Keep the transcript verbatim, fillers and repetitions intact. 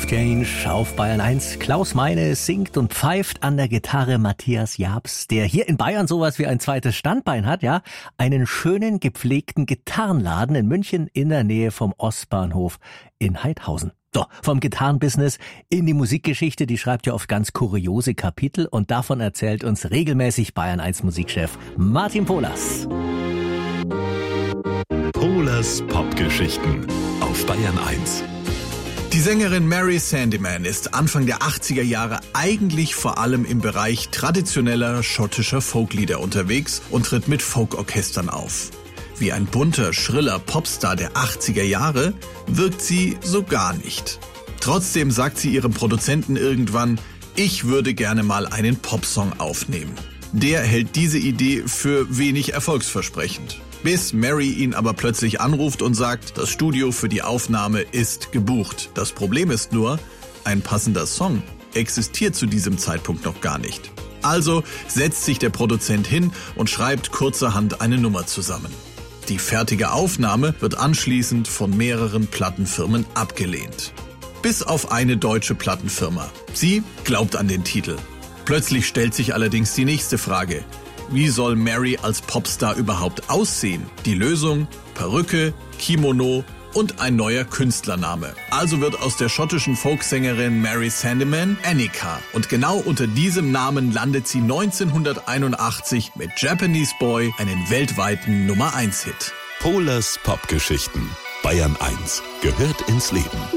of Change auf Bayern eins. Klaus Meine singt und pfeift an der Gitarre Matthias Jabs, der hier in Bayern sowas wie ein zweites Standbein hat, ja. Einen schönen, gepflegten Gitarrenladen in München in der Nähe vom Ostbahnhof in Heidhausen. So, vom Gitarrenbusiness in die Musikgeschichte, die schreibt ja oft ganz kuriose Kapitel und davon erzählt uns regelmäßig Bayern eins Musikchef Martin Polas. Polas Popgeschichten auf Bayern eins. Die Sängerin Mary Sandeman ist Anfang der achtziger Jahre eigentlich vor allem im Bereich traditioneller schottischer Folklieder unterwegs und tritt mit Folkorchestern auf. Wie ein bunter, schriller Popstar der achtziger Jahre wirkt sie so gar nicht. Trotzdem sagt sie ihrem Produzenten irgendwann, ich würde gerne mal einen Popsong aufnehmen. Der hält diese Idee für wenig erfolgsversprechend. Bis Mary ihn aber plötzlich anruft und sagt, das Studio für die Aufnahme ist gebucht. Das Problem ist nur, ein passender Song existiert zu diesem Zeitpunkt noch gar nicht. Also setzt sich der Produzent hin und schreibt kurzerhand eine Nummer zusammen. Die fertige Aufnahme wird anschließend von mehreren Plattenfirmen abgelehnt. Bis auf eine deutsche Plattenfirma. Sie glaubt an den Titel. Plötzlich stellt sich allerdings die nächste Frage. Wie soll Mary als Popstar überhaupt aussehen? Die Lösung? Perücke, Kimono und ein neuer Künstlername. Also wird aus der schottischen Folksängerin Mary Sandeman Annika. Und genau unter diesem Namen landet sie neunzehnhunderteinundachtzig mit Japanese Boy einen weltweiten Nummer eins Hit. Polas Popgeschichten. Bayern eins gehört ins Leben.